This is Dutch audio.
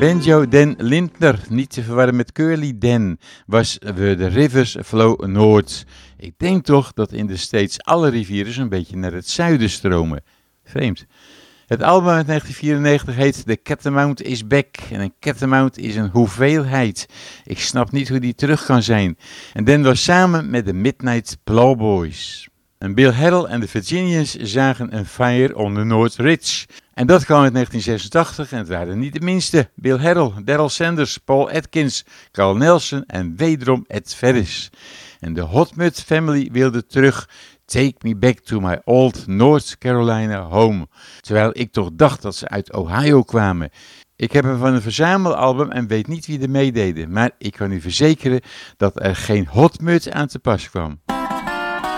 Banjo Dan Lindner, niet te verwarren met Curly Dan, was Where the Rivers Flow North. Ik denk toch dat in de States alle rivieren een beetje naar het zuiden stromen. Vreemd. Het album uit 1994 heet The Catamount is Back. En een catamount is een hoeveelheid. Ik snap niet hoe die terug kan zijn. En Dan was samen met de Midnight Plowboys. En Bill Harrell en de Virginians zagen een fire on the North Ridge. En dat kwam uit 1986 en het waren niet de minste. Bill Harrell, Darrell Sanders, Paul Atkins, Carl Nelson en wederom Ed Ferris. En de Hot Mud Family wilde terug. Take me back to my old North Carolina home. Terwijl ik toch dacht dat ze uit Ohio kwamen. Ik heb hem van een verzamelalbum en weet niet wie er meededen. Maar ik kan u verzekeren dat er geen Hot Mud aan te pas kwam.